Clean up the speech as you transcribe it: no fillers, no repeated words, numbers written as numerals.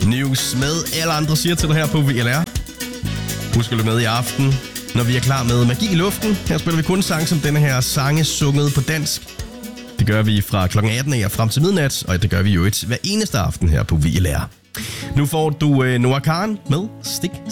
News med alle andre siger til dig her på VLR. Husk at lytte med i aften, når vi er klar med Magi i luften. Her spiller vi kun sang som denne her sange sunget på dansk. Det gør vi fra kl. 18 og frem til midnat, og det gør vi jo hver eneste aften her på VLR. Nu får du Noah Kahan med Stik